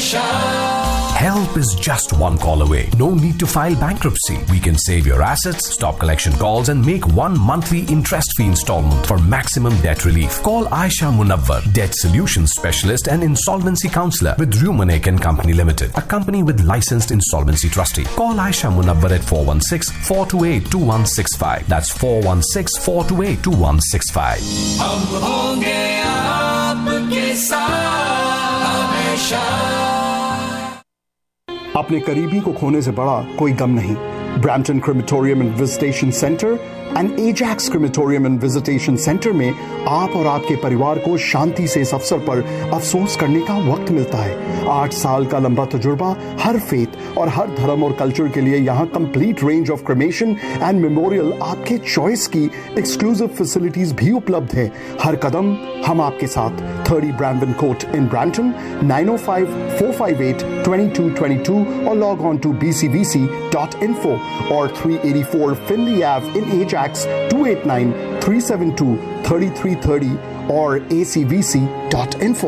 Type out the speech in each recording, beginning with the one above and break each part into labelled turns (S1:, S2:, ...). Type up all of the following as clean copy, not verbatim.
S1: Help is just one call away. No need to file bankruptcy. We can save your assets, stop collection calls, and make one monthly interest-free installment for maximum debt relief. Call Aisha Munawwar, Debt Solutions Specialist and Insolvency Counselor with Rumanek & Company Limited, a company with licensed insolvency trustee. Call Aisha Munawwar at 416-428-2165. That's 416-428-2165.
S2: हम होंगे आपके साथ हमेशा।
S3: अपने करीबी को खोने से बड़ा कोई गम नहीं। Brampton crematorium and visitation centre and Ajax crematorium and visitation centre में आप और आपके परिवार को शांति से इस अवसर पर अफसोस करने का वक्त मिलता है। 8 साल का लंबा तजुर्बा, हर फेथ और हर धर्म और कल्चर के लिए यहाँ complete range of cremation and memorial आपके चॉइस की एक्सक्लूसिव फैसिलिटीज भी उपलब्ध है। हर कदम हम आपके साथ। 30 ब्रैम्पटन कोर्ट इन ब्रैम्पटन, 905-458-2222 और log on to bcbc.info or 384 Finley Ave in Ajax, 289-372-3330 or acvc.info.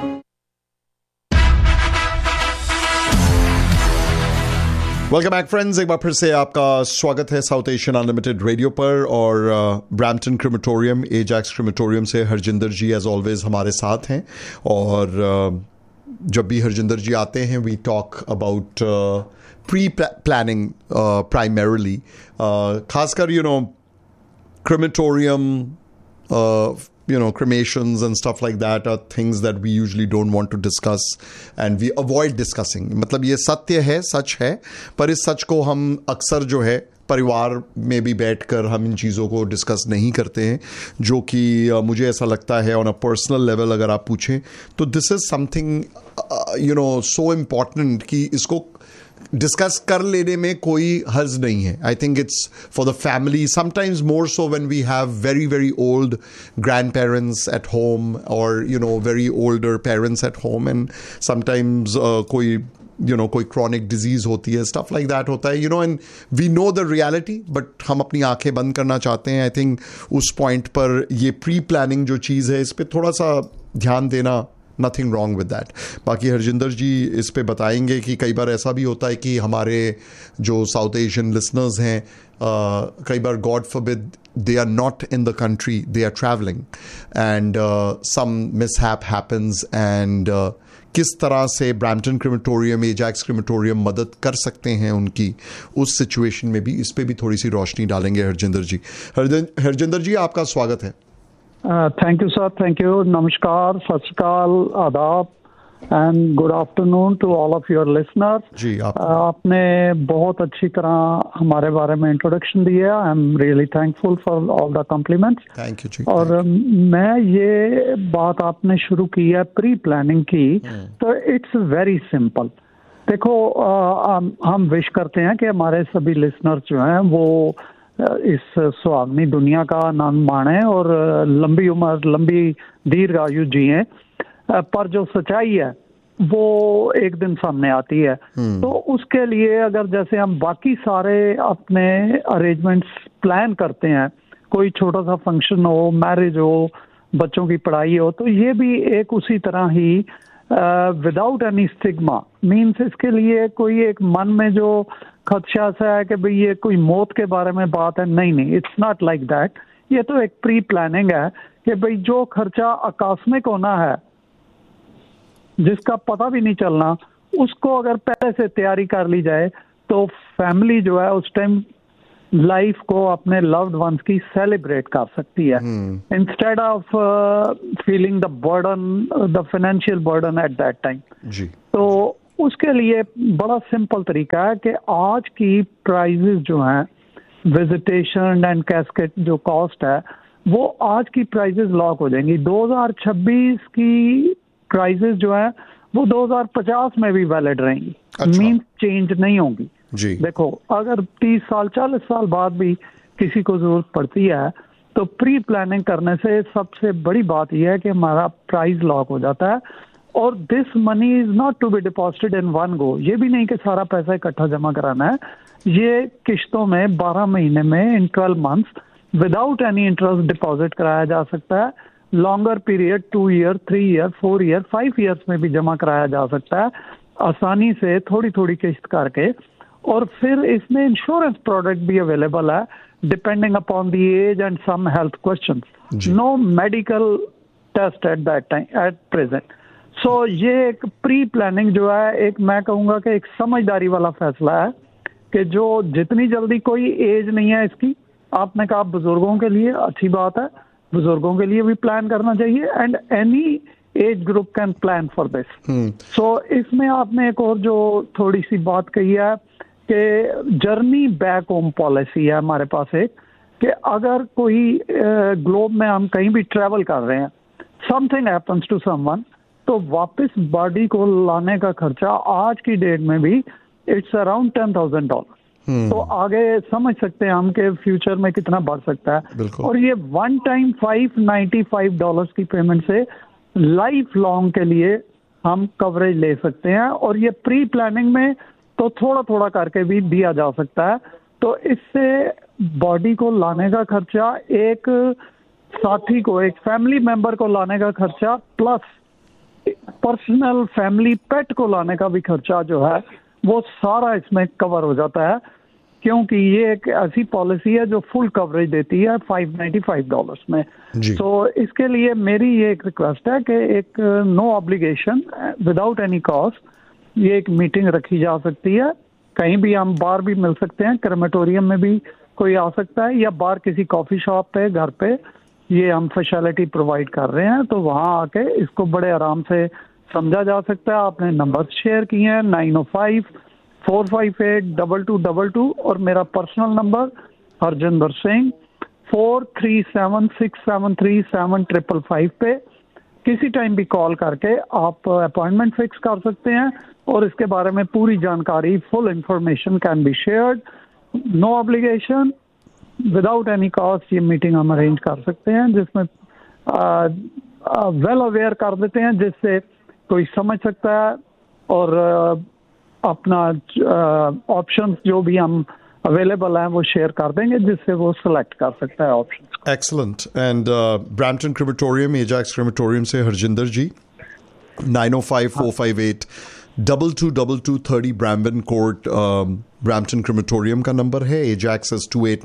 S4: Welcome back friends, एक बार फिर से आपका स्वागत है साउथ एशियन अनलिमिटेड रेडियो पर। और ब्रैम्पटन क्रिमेटोरियम, एजैक्स क्रिमेटोरियम से हरजिंदर जी एज ऑलवेज हमारे साथ हैं। और जब भी हरजिंदर जी आते हैं we talk about pre planning primarily, खासकर crematorium, cremations and stuff like that are things that we usually don't want to discuss and we avoid discussing. मतलब ये सत्य है, सच है, पर इस सच को हम अक्सर जो है परिवार में भी बैठकर हम इन चीज़ों को डिस्कस नहीं करते हैं, जो कि मुझे ऐसा लगता है ऑन अ पर्सनल लेवल अगर आप पूछें तो this is something so important कि इसको डिस्कस कर लेने में कोई हर्ज नहीं है. I think it's for the family, sometimes more so when we have very very old grand parents at home और very older parents at home, and sometimes कोई chronic disease होती है, stuff like that होता है, and we know the reality, but हम अपनी आंखें बंद करना चाहते हैं. आई थिंक उस पॉइंट पर ये प्री प्लानिंग जो चीज़ है इस पर थोड़ा सा ध्यान देना, नथिंग रॉन्ग विद दैट. बाकी हरजिंदर जी इस पे बताएंगे कि कई बार ऐसा भी होता है कि हमारे जो साउथ एशियन लिसनर्स हैं कई बार God forbid they are not in the country, they are traveling and some mishap happens and किस तरह से ब्रैम्पटन क्रिमेटोरियम, एजैक्स क्रिमेटोरियम मदद कर सकते हैं उनकी उस सिचुएशन में भी, इस पे भी थोड़ी सी रोशनी डालेंगे हरजिंदर जी. हरजिंदर जी आपका स्वागत है.
S5: Thank you sir, thank you. नमस्कार, सत श्री अकाल, आदाब and good afternoon to all of your listeners.
S4: जी
S5: आपने बहुत अच्छी तरह हमारे बारे में इंट्रोडक्शन दिया. I am really thankful for all the compliments.
S4: Thank you जी.
S5: और मैं ये बात आपने शुरू की है प्री प्लानिंग की, तो इट्स वेरी सिंपल. देखो हम विश करते हैं कि हमारे सभी लिसनर्स जो हैं वो इस सुहागनी दुनिया का आनंद माणे और लंबी उम्र, लंबी दीर्घ आयु जिए, पर जो सच्चाई है वो एक दिन सामने आती है. तो उसके लिए अगर जैसे हम बाकी सारे अपने अरेंजमेंट्स प्लान करते हैं, कोई छोटा सा फंक्शन हो, मैरिज हो, बच्चों की पढ़ाई हो, तो ये भी एक उसी तरह ही विदाउट एनी स्टिग्मा, मीन्स इसके लिए कोई एक मन में जो खदशा सा है कि भाई ये कोई मौत के बारे में बात है, नहीं, इट्स नॉट लाइक दैट. ये तो एक प्री प्लानिंग है कि भाई जो खर्चा आकस्मिक होना है, जिसका पता भी नहीं चलना, उसको अगर पहले से तैयारी कर ली जाए तो फैमिली जो है उस टाइम लाइफ को अपने लव्ड वंस की सेलिब्रेट कर सकती है, instead of feeling the burden, the financial burden at that time.
S4: जी.
S5: तो उसके लिए बड़ा सिंपल तरीका है कि आज की प्राइजेस जो हैं, विजिटेशन एंड कैस्केट जो कॉस्ट है, वो आज की प्राइजेस लॉक हो जाएंगी. 2026 की प्राइजेस जो है वो 2050 में भी वैलिड रहेंगी. मीन्स चेंज नहीं होंगी.
S4: जी.
S5: देखो अगर 30 साल 40 साल बाद भी किसी को जरूरत पड़ती है तो प्री प्लानिंग करने से सबसे बड़ी बात यह है कि हमारा प्राइस लॉक हो जाता है. और this money is not to be deposited in one go. ये भी नहीं कि सारा पैसा इकट्ठा जमा कराना है. ये किश्तों में 12 महीने में इन 12 months without any interest deposit कराया जा सकता है. Longer period 2 year, 3 year, 4 year, 5 years में भी जमा कराया जा सकता है. आसानी से थोड़ी थोड़ी किस्त करके, और फिर इसमें इंश्योरेंस प्रोडक्ट भी अवेलेबल है depending upon the age and some health questions, no medical test at that time at present. सो ये एक प्री प्लानिंग जो है, एक मैं कहूँगा कि एक समझदारी वाला फैसला है कि जो जितनी जल्दी, कोई एज नहीं है इसकी। आपने कहा बुजुर्गों के लिए अच्छी बात है, बुजुर्गों के लिए भी प्लान करना चाहिए, and any age group can plan for this. सो इसमें आपने एक और जो थोड़ी सी बात कही है कि जर्नी बैक होम पॉलिसी है हमारे पास एक, कि अगर कोई ग्लोब में हम कहीं भी ट्रेवल कर रहे हैं, समथिंग हैपन्स टू समवन, तो वापस बॉडी को लाने का खर्चा आज की डेट में भी इट्स अराउंड $10,000। तो आगे समझ सकते हैं हम कि फ्यूचर में कितना बढ़ सकता है। और ये वन टाइम $595 की पेमेंट से लाइफ लॉन्ग के लिए हम कवरेज ले सकते हैं, और ये प्री प्लानिंग में तो थोड़ा थोड़ा करके भी दिया जा सकता है। तो इससे बॉडी को लाने का खर्चा, एक साथी को, एक फैमिली मेंबर को लाने का खर्चा, प्लस पर्सनल फैमिली पेट को लाने का भी खर्चा जो है वो सारा इसमें कवर हो जाता है, क्योंकि ये एक ऐसी पॉलिसी है जो फुल कवरेज देती है $595 में। तो इसके लिए मेरी ये एक रिक्वेस्ट है कि एक no obligation, without any cost, ये एक मीटिंग रखी जा सकती है। कहीं भी हम बाहर भी मिल सकते हैं, क्रेमेटोरियम में भी कोई आ सकता है, या बाहर किसी कॉफी शॉप पे, घर पे ये हम फैसिलिटी प्रोवाइड कर रहे हैं, तो वहाँ आके इसको बड़े आराम से समझा जा सकता है। आपने नंबर शेयर किए हैं 905-458-2222, और मेरा पर्सनल नंबर हरजिंदर सिंह 4376737555 पे किसी टाइम भी कॉल करके आप अपॉइंटमेंट फिक्स कर सकते हैं, और इसके बारे में पूरी जानकारी, full information can be shared, no obligation, without any cost. ये मीटिंग हम अरेंज कर सकते हैं, जिसमें वेल अवेयर कर देते हैं, जिससे कोई समझ सकता है, और अपना ऑप्शंस जो भी हम अवेलेबल हैं वो शेयर कर देंगे, जिससे वो सिलेक्ट कर सकता है option.
S4: Excellent. And Brampton crematorium, Ajax crematorium से हरजिंदर जी, 905-458-2222 ब्रैम्पटन कोर्ट, ब्रैम्पटन क्रेमेटोरियम का नंबर है। एजैक्स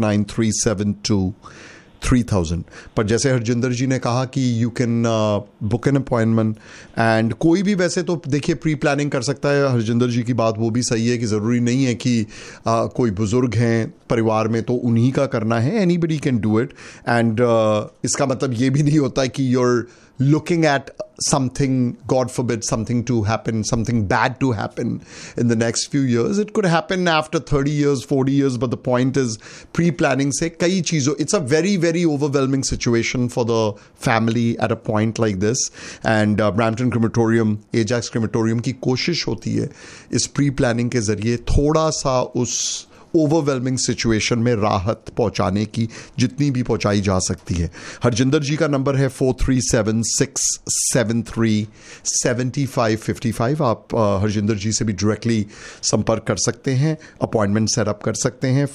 S4: 2893723000। पर जैसे हरजिंदर जी ने कहा कि you can book an appointment, and कोई भी वैसे तो देखिए प्री प्लानिंग कर सकता है। हरजिंदर जी की बात वो भी सही है कि ज़रूरी नहीं है कि कोई बुजुर्ग हैं परिवार में तो उन्हीं का करना है, anybody can do it. And इसका मतलब ये भी नहीं होता कि you're looking at something, God forbid, something to happen, something bad to happen in the next few years. It could happen after 30 years, 40 years, but the point is pre-planning se kai cheezon, it's a very, very overwhelming situation for the family at a point like this. And Brampton Crematorium, Ajax Crematorium की कोशिश होती है इस pre-planning के जरिए थोड़ा सा उस ओवरवेलमिंग सिचुएशन में राहत पहुंचाने की जितनी भी पहुंचाई जा सकती है। हरजिंदर जी का नंबर है 4376737555। आप हरजिंदर जी से भी डायरेक्टली संपर्क कर सकते हैं, अपॉइंटमेंट सेटअप कर सकते हैं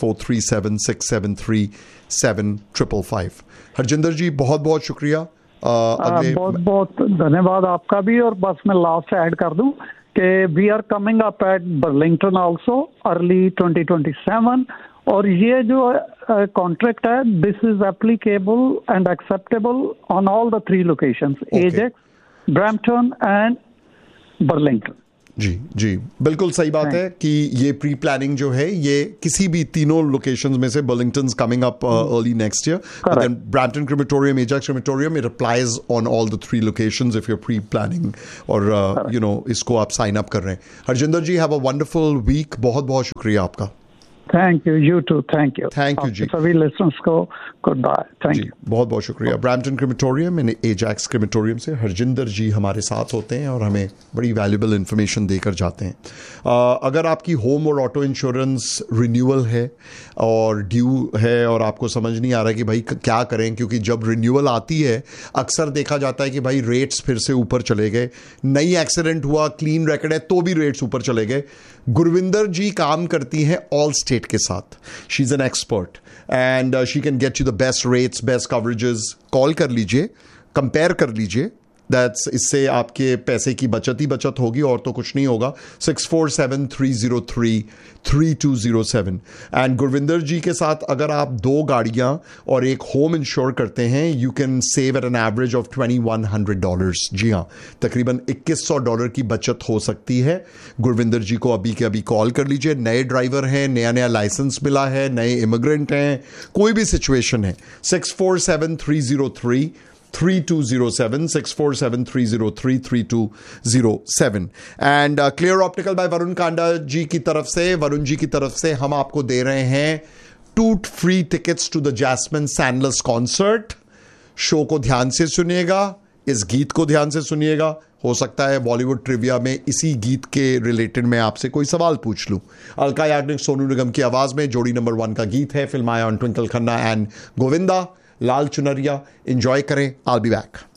S4: 4376737555। हरजिंदर जी बहुत बहुत शुक्रिया।
S5: बहुत बहुत धन्यवाद आपका भी। और बस मैं लास्ट ऐड कर दूं कि we are coming up at Burlington also early 2027, और ये जो कॉन्ट्रैक्ट है this is applicable and acceptable on all the 3 locations, Ajax, Brampton and Burlington.
S4: जी जी, बिल्कुल सही बात है कि ये प्री प्लानिंग जो है ये किसी भी तीनों लोकेशंस में से, Burlington coming up early next year, then Brampton crematorium, Ajax crematorium, it applies on all the 3 locations if you pre planning और यू नो इसको आप साइन अप कर रहे हैं। हरजिंदर जी, हैव अ वंडरफुल वीक। बहुत बहुत शुक्रिया आपका।
S5: Thank you. You to. Thank you
S4: जी।
S5: सभी लिसनर्स को गुड बाय। Thank you.
S4: बहुत बहुत शुक्रिया। Brampton crematorium and Ajax crematorium से हरजिंदर जी हमारे साथ होते हैं और हमें बड़ी वैल्यूएबल इन्फॉर्मेशन देकर जाते हैं। अगर आपकी होम और ऑटो इंश्योरेंस रिन्यूअल है और ड्यू है और आपको समझ नहीं आ रहा है कि भाई क्या करें, क्योंकि जब रिन्यूअल आती है अक्सर देखा जाता है कि भाई रेट्स फिर से ऊपर चले गए, नई एक्सीडेंट हुआ, क्लीन रिकॉर्ड है तो भी रेट्स ऊपर चले गए। गुरविंदर जी काम करती हैं ऑल स्टेट के साथ। She is an expert and she can get you the best rates, best coverages. Call कर लीजिए, कंपेयर कर लीजिए। दैट्स, इससे आपके पैसे की बचत ही बचत होगी और तो कुछ नहीं होगा. 6473033207. एंड गुरविंदर जी के साथ अगर आप 2 गाड़ियां और एक होम इंश्योर करते हैं, you can save eight an average of $2100. जी हाँ, तकरीबन $2100 की बचत हो सकती है. गुरविंदर जी को अभी के अभी कॉल कर लीजिए. नए ड्राइवर हैं, नया लाइसेंस मिला है, नए इमिग्रेंट हैं, कोई भी सिचुएशन है. 6473033207, 6473033207. And clear optical bye Varun Kanda जी की तरफ से, वरुण जी की तरफ से हम आपको दे रहे हैं 2 free tickets to the jasmine सैंडलर्स concert. Show को ध्यान से सुनिएगा, इस गीत को ध्यान से सुनिएगा. हो सकता है बॉलीवुड ट्रिविया में इसी गीत के रिलेटेड मैं आपसे कोई सवाल पूछ लूं. अलका याग्निक, सोनू निगम की आवाज में जोड़ी नंबर 1 का गीत है. फिल्म आया ऑन ट्विंकल खन्ना एंड गोविंदा. लाल चुनरिया. एंजॉय करें. I will be back.